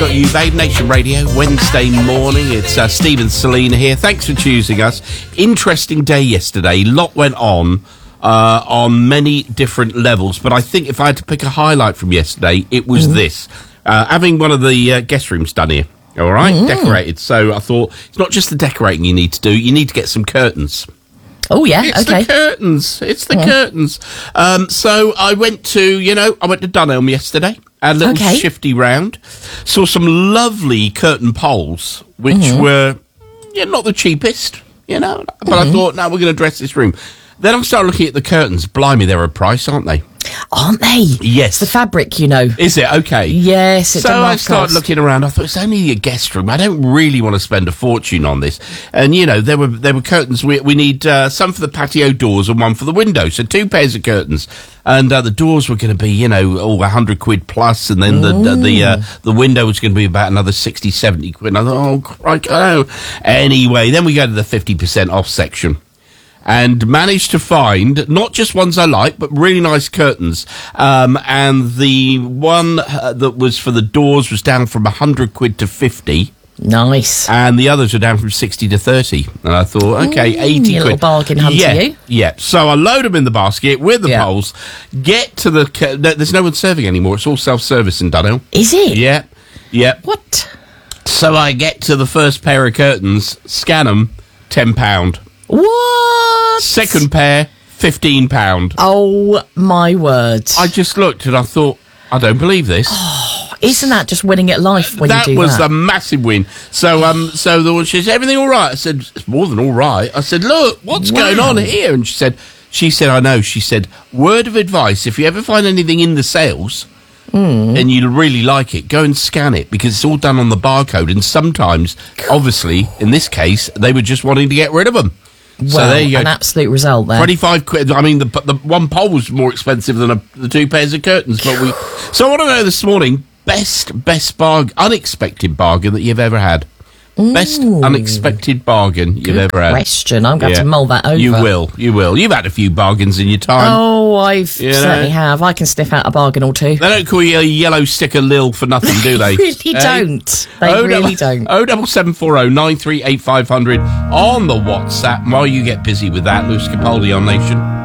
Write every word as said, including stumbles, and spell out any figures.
Got you, Babe Nation Radio, Wednesday morning. It's uh, Steve and Selena here. Thanks for choosing us. Interesting day yesterday. Lot went on uh, on many different levels. But I think if I had to pick a highlight from yesterday, it was mm. this. Uh, having one of the uh, guest rooms done here. All right? Mm. Decorated. So I thought, it's not just the decorating you need to do. You need to get some curtains. Oh, yeah, it's okay. It's the curtains. It's the yeah. curtains. Um, so I went to, you know, I went to Dunelm yesterday. Had a little okay. shifty round. Saw some lovely curtain poles, which mm-hmm. were yeah, not the cheapest, you know. But mm-hmm. I thought, no, we're going to dress this room. Then I started looking at the curtains. Blimey, they're a price, aren't they? Aren't they? Yes. It's the fabric, you know. Is it? Okay. Yes, it's So I started looking around. I thought, it's only a guest room. I don't really want to spend a fortune on this. And, you know, there were there were curtains. We, we need uh, some for the patio doors and one for the windows. So two pairs of curtains. And uh, the doors were going to be, you know, all one hundred quid plus. And then the mm. the uh, the window was going to be about another sixty, seventy quid. And I thought, oh, crikey, oh. Anyway, then we go to the fifty percent off section. And managed to find not just ones I like, but really nice curtains. Um, and the one uh, that was for the doors was down from one hundred quid to fifty. Nice. And the others were down from sixty to thirty. And I thought, okay, Ooh, eighty a quid. Little bargain hunt yeah, to you. Yeah. So I load them in the basket with the yeah. poles. Get to the... Uh, there's no one serving anymore. It's all self-service in Dunelm. Is it? Yeah. Yeah. What? So I get to the first pair of curtains, scan them, ten pounds. What? Second pair, fifteen pounds. Oh, my word. I just looked and I thought, I don't believe this. Oh, isn't that just winning at life when that you do that? That was a massive win. So, um, so the, she said, everything all right? I said, it's more than all right. I said, look, what's wow. going on here? And she said, she said, I know. She said, word of advice, if you ever find anything in the sales... Mm. and you really like it, go and scan it, because it's all done on the barcode, and sometimes, obviously, in this case, they were just wanting to get rid of them. Well, so there you go. An absolute result there. twenty-five quid. I mean, the the one pole was more expensive than a, the two pairs of curtains. But we. So I want to know this morning, best, best bargain, unexpected bargain that you've ever had. Ooh. Best unexpected bargain you've Good ever had. Question. I'm going yeah. to mull that over. You will. You will. You've had a few bargains in your time. Oh, I've you certainly know? have. I can sniff out a bargain or two. They don't call you a yellow sticker lil for nothing, do they? They really eh? don't. They oh, really don't. Oh, double seven four oh nine three eight five hundred on the WhatsApp. While you get busy with that, Lewis Capaldi on Nation.